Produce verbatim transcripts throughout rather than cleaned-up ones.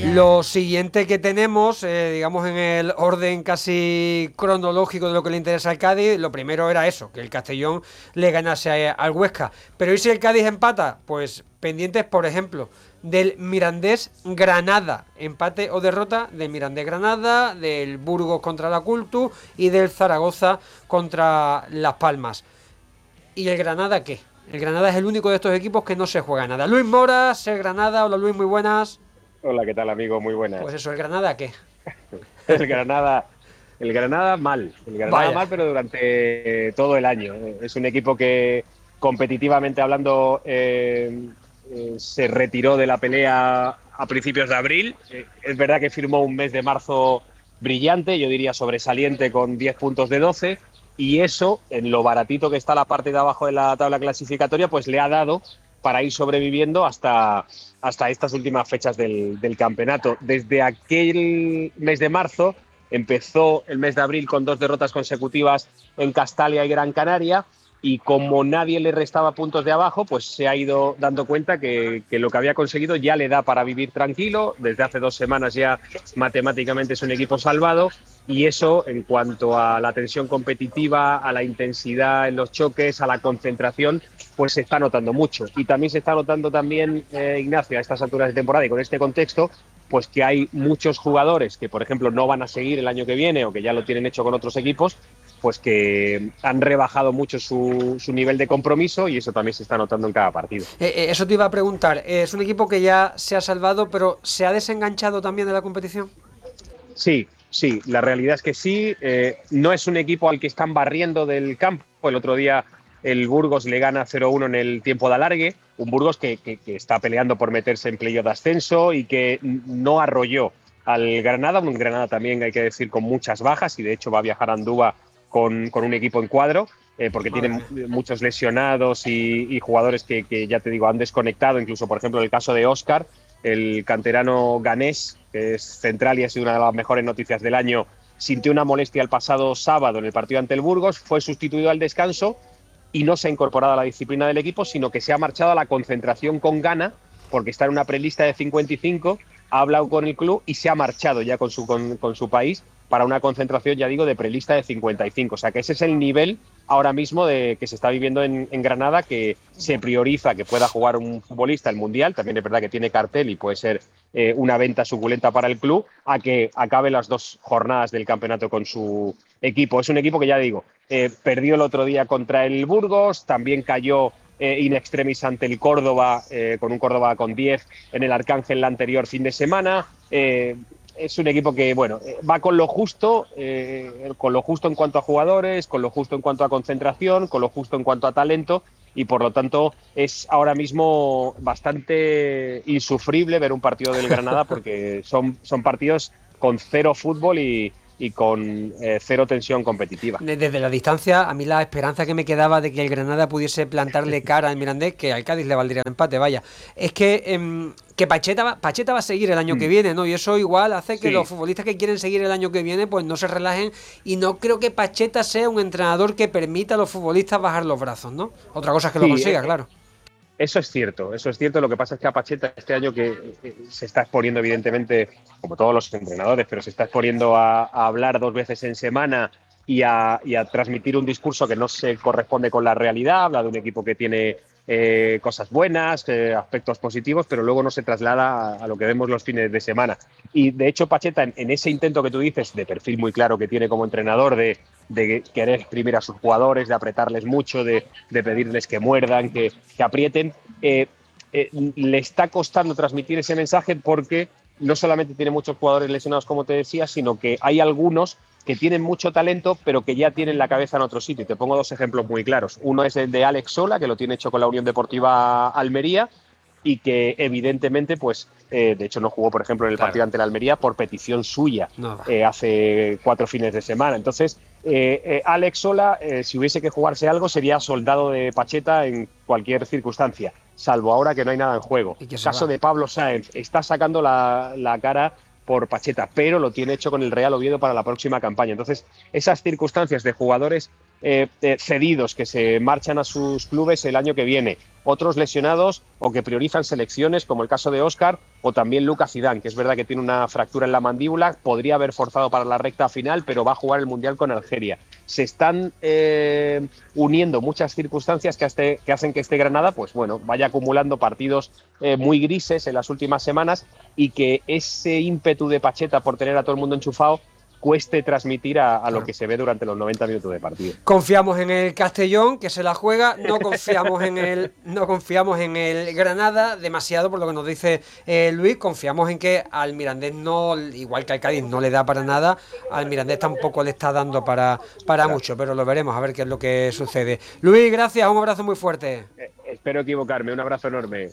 Lo siguiente que tenemos, eh, digamos en el orden casi cronológico de lo que le interesa al Cádiz, lo primero era eso, que el Castellón le ganase a- al Huesca. Pero ¿y si el Cádiz empata? Pues pendientes, por ejemplo, del Mirandés Granada, empate o derrota del Mirandés Granada, del Burgos contra la Cultu y del Zaragoza contra Las Palmas. ¿Y el Granada qué? El Granada es el único de estos equipos que no se juega nada. Luis Moras, el Granada, hola Luis, muy buenas. Hola, ¿qué tal, amigo? Muy Pues buenas. eso, ¿el Granada qué? El Granada, el Granada mal, el Granada Vaya. mal, pero durante eh, todo el año. Es un equipo que, competitivamente hablando, eh, eh, se retiró de la pelea a principios de abril. Eh, es verdad que firmó un mes de marzo brillante, yo diría sobresaliente, con diez puntos de doce, y eso, en lo baratito que está la parte de abajo de la tabla clasificatoria, pues le ha dado para ir sobreviviendo hasta, hasta estas últimas fechas del, del campeonato. Desde aquel mes de marzo empezó el mes de abril con dos derrotas consecutivas en Castalia y Gran Canaria, y como nadie le restaba puntos de abajo, pues se ha ido dando cuenta que, que lo que había conseguido ya le da para vivir tranquilo. Desde hace dos semanas ya matemáticamente es un equipo salvado, y eso, en cuanto a la tensión competitiva, a la intensidad en los choques, a la concentración, pues se está notando mucho. Y también se está notando también, eh, Ignacio, a estas alturas de temporada y con este contexto, pues que hay muchos jugadores que, por ejemplo, no van a seguir el año que viene o que ya lo tienen hecho con otros equipos, pues que han rebajado mucho su, su nivel de compromiso, y eso también se está notando en cada partido. Eh, eh, eso te iba a preguntar. Eh, es un equipo que ya se ha salvado, pero ¿se ha desenganchado también de la competición? Sí, sí, la realidad es que sí. Eh, no es un equipo al que están barriendo del campo. El otro día el Burgos le gana cero uno en el tiempo de alargue. Un Burgos que, que, que está peleando por meterse en playoff de ascenso y que no arrolló al Granada. Un Granada también, hay que decir, con muchas bajas, y de hecho va a viajar a Andúba con, con un equipo en cuadro, eh, porque Madre tienen mía. muchos lesionados y, y jugadores que, que, ya te digo, han desconectado. Incluso, por ejemplo, el caso de Óscar, el canterano ganés, que es central y ha sido una de las mejores noticias del año, sintió una molestia el pasado sábado en el partido ante el Burgos, fue sustituido al descanso y no se ha incorporado a la disciplina del equipo, sino que se ha marchado a la concentración con Ghana, porque está en una prelista de cincuenta y cinco, ha hablado con el club y se ha marchado ya con su, con, con su país para una concentración, ya digo, de prelista de cincuenta y cinco. O sea que ese es el nivel ahora mismo de que se está viviendo en, en Granada, que se prioriza que pueda jugar un futbolista el Mundial. También es verdad que tiene cartel y puede ser eh, una venta suculenta para el club, a que acabe las dos jornadas del campeonato con su equipo. Es un equipo que, ya digo, eh, perdió el otro día contra el Burgos, también cayó eh, in extremis ante el Córdoba, eh, con un Córdoba con diez en el Arcángel el anterior fin de semana. Eh, es un equipo que, bueno, va con lo justo, eh, con lo justo en cuanto a jugadores, con lo justo en cuanto a concentración, con lo justo en cuanto a talento, y por lo tanto es ahora mismo bastante insufrible ver un partido del Granada, porque son, son partidos con cero fútbol y, y con eh, cero tensión competitiva. Desde la distancia, a mí la esperanza que me quedaba de que el Granada pudiese plantarle cara al Mirandés, que al Cádiz le valdría el empate, vaya, es que, eh, que Pacheta, va, Pacheta va a seguir el año que Mm. viene, ¿no? Y eso igual hace que los Sí, futbolistas que quieren seguir el año que viene, pues no se relajen, y no creo que Pacheta sea un entrenador que permita a los futbolistas bajar los brazos, ¿no? Otra cosa es que lo sí, consiga, eh, claro. eso es cierto, eso es cierto. Lo que pasa es que a Pacheta este año, que eh, se está exponiendo, evidentemente, como todos los entrenadores, pero se está exponiendo a, a hablar dos veces en semana y a, y a transmitir un discurso que no se corresponde con la realidad. Habla de un equipo que tiene eh, cosas buenas, eh, aspectos positivos, pero luego no se traslada a, a lo que vemos los fines de semana. Y de hecho, Pacheta, en, en ese intento que tú dices, de perfil muy claro que tiene como entrenador, de, de querer exprimir a sus jugadores, de apretarles mucho, de, de pedirles que muerdan, que, que aprieten, eh, eh, le está costando transmitir ese mensaje, porque no solamente tiene muchos jugadores lesionados, como te decía, sino que hay algunos que tienen mucho talento, pero que ya tienen la cabeza en otro sitio. Y te pongo dos ejemplos muy claros. Uno es el de Alex Sola, que lo tiene hecho con la Unión Deportiva Almería, y que evidentemente, pues, eh, de hecho no jugó, por ejemplo, en el Claro, partido ante la Almería por petición suya, no va. eh, hace cuatro fines de semana. Entonces, eh, eh, Alex Sola, eh, si hubiese que jugarse algo, sería soldado de Pacheta en cualquier circunstancia, salvo ahora que no hay nada en juego. Y que se Caso va. de Pablo Sáenz, está sacando la, la cara por Pacheta, pero lo tiene hecho con el Real Oviedo para la próxima campaña. Entonces, esas circunstancias de jugadores eh, eh, cedidos que se marchan a sus clubes el año que viene, otros lesionados o que priorizan selecciones, como el caso de Óscar o también Lucas Zidane, que es verdad que tiene una fractura en la mandíbula, podría haber forzado para la recta final, pero va a jugar el Mundial con Algeria. Se están eh, uniendo muchas circunstancias que, este, que hacen que este Granada, pues bueno, vaya acumulando partidos eh, muy grises en las últimas semanas y que ese ímpetu de Pacheta por tener a todo el mundo enchufado cueste transmitir a, a lo que se ve durante los noventa minutos de partido. Confiamos en el Castellón, que se la juega, no confiamos en el no confiamos en el Granada demasiado, por lo que nos dice eh, Luis, confiamos en que al Mirandés no, igual que al Cádiz no le da para nada, al Mirandés tampoco le está dando para, para claro. mucho, pero lo veremos a ver qué es lo que sucede. Luis, gracias, un abrazo muy fuerte. Eh, espero equivocarme, un abrazo enorme.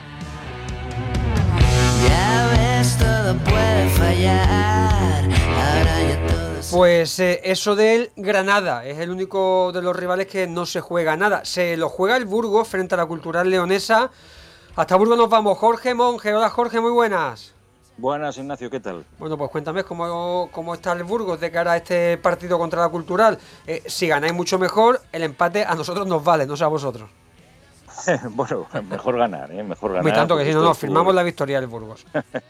Ya ves, todo puede fallar. Ahora ya todo se... Pues eh, eso del Granada, es el único de los rivales que no se juega nada. Se lo juega el Burgos frente a la Cultural Leonesa. Hasta Burgos nos vamos. Jorge Monge, hola Jorge, muy buenas. Buenas, Ignacio, ¿qué tal? Bueno, pues cuéntame cómo, cómo está el Burgos de cara a este partido contra la Cultural. Eh, si ganáis mucho mejor, el empate a nosotros nos vale, no sé a vosotros. Bueno, mejor ganar, ¿eh? Mejor ganar. Muy tanto que si no, no, firmamos la victoria del Burgos.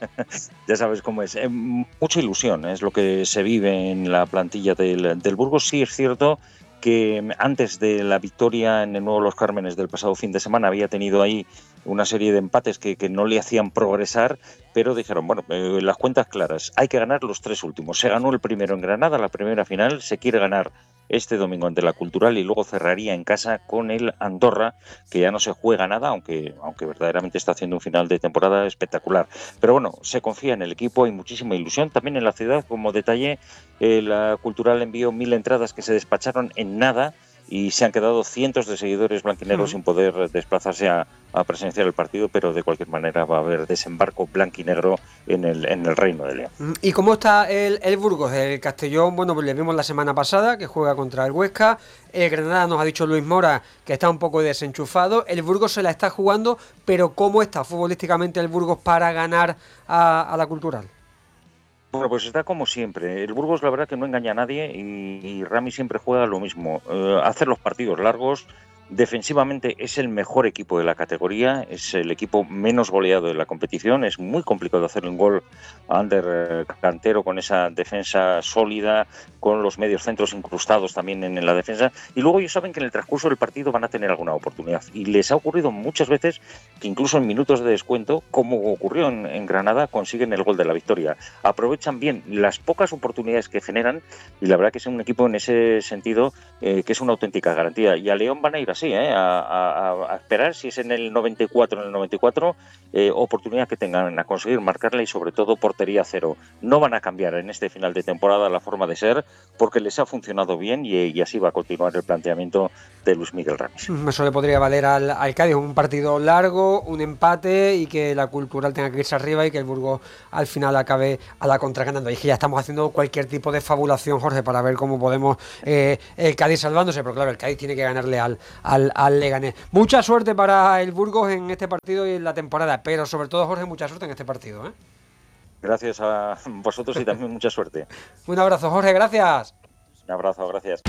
Ya sabes cómo es. Eh, mucha ilusión es lo que se vive en la plantilla del, del Burgos. Sí es cierto que antes de la victoria en el Nuevo Los Cármenes del pasado fin de semana había tenido ahí una serie de empates que, que no le hacían progresar, pero dijeron, bueno, eh, las cuentas claras, hay que ganar los tres últimos. Se ganó el primero en Granada, la primera final, se quiere ganar este domingo ante la Cultural y luego cerraría en casa con el Andorra, que ya no se juega nada, aunque, aunque verdaderamente está haciendo un final de temporada espectacular. Pero bueno, se confía en el equipo, hay muchísima ilusión. También en la ciudad, como detalle, eh, la Cultural envió mil entradas que se despacharon en nada y se han quedado cientos de seguidores blanquinegros uh-huh. sin poder desplazarse a, a presenciar el partido, pero de cualquier manera va a haber desembarco blanquinegro en el, en el Reino de León. ¿Y cómo está el, el Burgos? El Castellón, bueno, pues le vimos la semana pasada que juega contra el Huesca. El Granada, nos ha dicho Luis Mora, que está un poco desenchufado. El Burgos se la está jugando, pero ¿cómo está futbolísticamente el Burgos para ganar a, a la Cultural? Bueno, pues está como siempre. El Burgos la verdad que no engaña a nadie y, y Rami siempre juega lo mismo. Eh, hacer los partidos largos. Defensivamente es el mejor equipo de la categoría, es el equipo menos goleado de la competición, es muy complicado hacer un gol a Ander Cantero con esa defensa sólida, con los medios centros incrustados también en la defensa, y luego ellos saben que en el transcurso del partido van a tener alguna oportunidad, y les ha ocurrido muchas veces que incluso en minutos de descuento, como ocurrió en, en Granada, consiguen el gol de la victoria. Aprovechan bien las pocas oportunidades que generan, y la verdad que es un equipo en ese sentido eh, que es una auténtica garantía, y a León van a ir así. Sí, ¿eh? a, a, a esperar si es en el noventa y cuatro, en el noventa y cuatro, eh, oportunidad que tengan a conseguir marcarla y sobre todo portería cero. No van a cambiar en este final de temporada la forma de ser porque les ha funcionado bien y, y así va a continuar el planteamiento de Luis Miguel Ramis. Eso le podría valer al, al Cádiz, un partido largo, un empate y que la Cultural tenga que irse arriba y que el Burgos al final acabe a la contra ganando. Y es que ya estamos haciendo cualquier tipo de fabulación, Jorge, para ver cómo podemos eh, el Cádiz salvándose, pero claro, el Cádiz tiene que ganarle al Al, al Leganés. Mucha suerte para el Burgos en este partido y en la temporada, pero sobre todo, Jorge, mucha suerte en este partido, ¿eh? Gracias a vosotros y también mucha suerte. Un abrazo, Jorge, gracias. Un abrazo, gracias.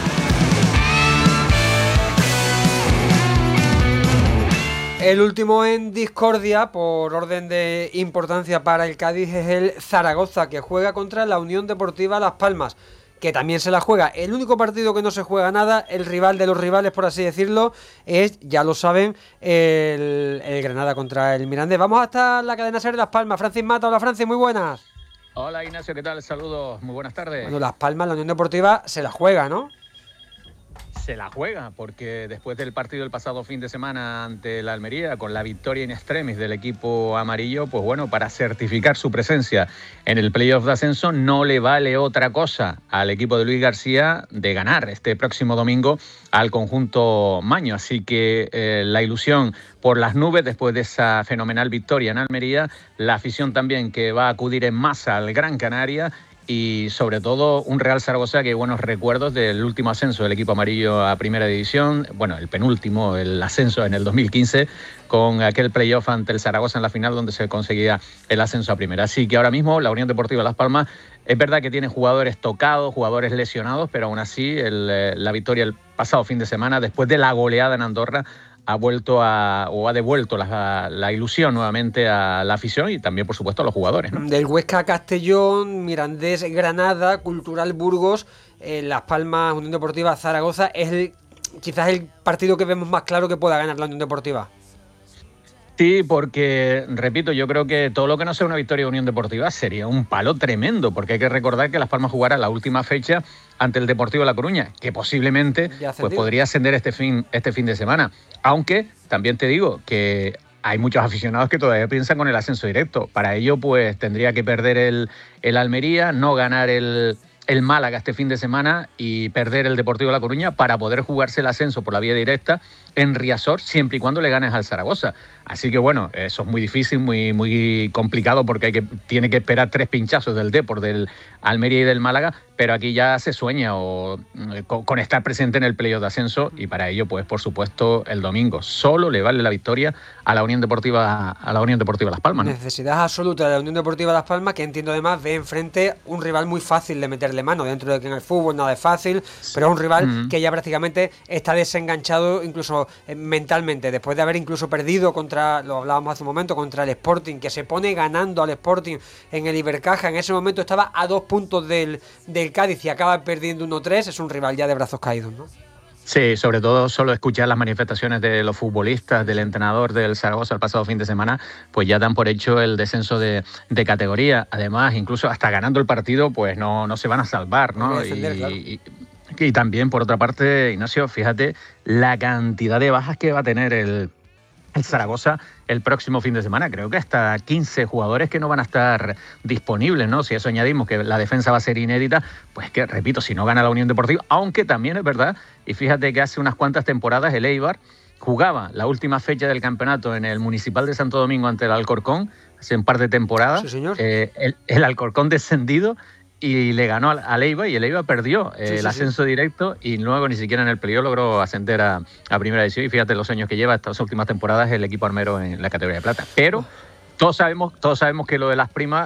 El último en discordia, por orden de importancia para el Cádiz, es el Zaragoza, que juega contra la Unión Deportiva Las Palmas, que también se la juega. El único partido que no se juega nada, el rival de los rivales, por así decirlo, es, ya lo saben, el, el Granada contra el Mirandés. Vamos hasta la cadena SER Las Palmas. Francis Mata, hola Francis, muy buenas. Hola Ignacio, ¿qué tal? Saludos, muy buenas tardes. Bueno, Las Palmas, la Unión Deportiva, se la juega, ¿no? Se la juega, porque después del partido del pasado fin de semana ante la Almería, con la victoria in extremis del equipo amarillo, pues bueno, para certificar su presencia en el playoff de ascenso, no le vale otra cosa al equipo de Luis García de ganar este próximo domingo al conjunto maño. Así que eh, la ilusión por las nubes después de esa fenomenal victoria en Almería, la afición también que va a acudir en masa al Gran Canaria y sobre todo un Real Zaragoza que hay buenos recuerdos del último ascenso del equipo amarillo a Primera División, bueno, el penúltimo, el ascenso en el dos mil quince, con aquel playoff ante el Zaragoza en la final donde se conseguía el ascenso a Primera. Así que ahora mismo la Unión Deportiva Las Palmas es verdad que tiene jugadores tocados, jugadores lesionados, pero aún así el, la victoria el pasado fin de semana, después de la goleada en Andorra, ha vuelto a, o ha devuelto la, la ilusión nuevamente a la afición y también, por supuesto, a los jugadores, ¿no? Del Huesca a Castellón, Mirandés Granada, Cultural Burgos, eh, Las Palmas, Unión Deportiva Zaragoza, es el, quizás el partido que vemos más claro que pueda ganar la Unión Deportiva. Sí, porque, repito, yo creo que todo lo que no sea una victoria de Unión Deportiva sería un palo tremendo, porque hay que recordar que Las Palmas jugará la última fecha ante el Deportivo de La Coruña, que posiblemente pues, podría ascender este fin, este fin de semana. Aunque también te digo que hay muchos aficionados que todavía piensan con el ascenso directo. Para ello, pues tendría que perder el, el Almería, no ganar el, el Málaga este fin de semana y perder el Deportivo de La Coruña para poder jugarse el ascenso por la vía directa en Riazor, siempre y cuando le ganes al Zaragoza. Así que bueno, eso es muy difícil, muy, muy complicado porque hay que, tiene que esperar tres pinchazos del Depor, del Almería y del Málaga, pero aquí ya se sueña o, con, con estar presente en el playoff de ascenso y para ello, pues por supuesto, el domingo solo le vale la victoria a la Unión Deportiva, a la Unión Deportiva Las Palmas, ¿no? Necesidad absoluta de la Unión Deportiva Las Palmas, que entiendo además ve enfrente un rival muy fácil de meterle mano, dentro de que en el fútbol nada es fácil, pero es un rival mm. que ya prácticamente está desenganchado incluso eh, mentalmente, después de haber incluso perdido contra, lo hablábamos hace un momento, contra el Sporting, que se pone ganando al Sporting en el Ibercaja. En ese momento estaba a dos puntos del, del Cádiz y acaba perdiendo uno tres. Es un rival ya de brazos caídos, ¿no? Sí, sobre todo solo escuchar las manifestaciones de los futbolistas, del entrenador del Zaragoza el pasado fin de semana, pues ya dan por hecho el descenso de, de categoría. Además, incluso hasta ganando el partido, pues no, no se van a salvar, ¿no? Defender, y, claro. y, y también, por otra parte, Ignacio, fíjate la cantidad de bajas que va a tener el el Zaragoza el próximo fin de semana. Creo que hasta quince jugadores que no van a estar disponibles, ¿no? Si eso añadimos que la defensa va a ser inédita, pues que, repito, si no gana la Unión Deportiva, aunque también es verdad, y fíjate que hace unas cuantas temporadas el Eibar jugaba la última fecha del campeonato en el Municipal de Santo Domingo ante el Alcorcón, hace un par de temporadas. Sí, señor. Eh, el, el Alcorcón descendido y le ganó al, al Eibar y el Eibar perdió eh, sí, sí, el ascenso sí. directo y luego ni siquiera en el playoff logró ascender a, a Primera División y fíjate los años que lleva estas últimas temporadas el equipo armero en la categoría de plata. Pero oh. todos sabemos todos sabemos que lo de las primas,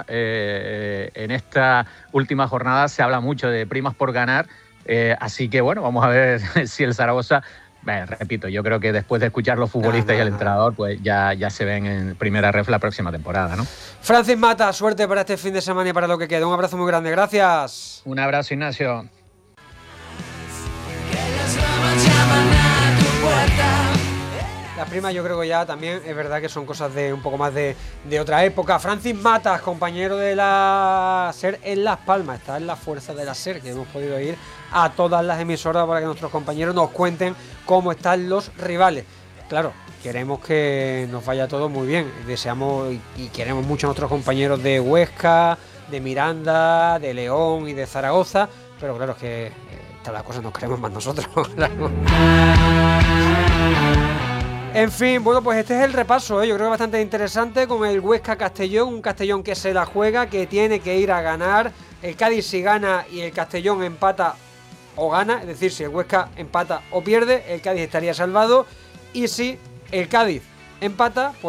eh, en esta última jornada se habla mucho de primas por ganar, eh, así que bueno, vamos a ver si el Zaragoza... Bueno, repito, yo creo que después de escuchar los futbolistas no, no, y al entrenador, pues ya, ya se ven en primera ref la próxima temporada, ¿no? Francis Mata, suerte para este fin de semana y para lo que queda. Un abrazo muy grande, gracias. Un abrazo, Ignacio. Las primas yo creo que ya también es verdad que son cosas de un poco más de, de otra época. Francis Matas, compañero de la SER en Las Palmas, está en la fuerza de la SER, que hemos podido ir a todas las emisoras para que nuestros compañeros nos cuenten cómo están los rivales. Claro, queremos que nos vaya todo muy bien, deseamos y queremos mucho a nuestros compañeros de Huesca, de Miranda, de León y de Zaragoza, pero claro, es que estas las cosas nos queremos más nosotros. Claro. En fin, bueno, pues este es el repaso, ¿eh? Yo creo que bastante interesante con el Huesca-Castellón, un Castellón que se la juega, que tiene que ir a ganar. El Cádiz si gana y el Castellón empata o gana, es decir, si el Huesca empata o pierde, el Cádiz estaría salvado, y si el Cádiz empata, pues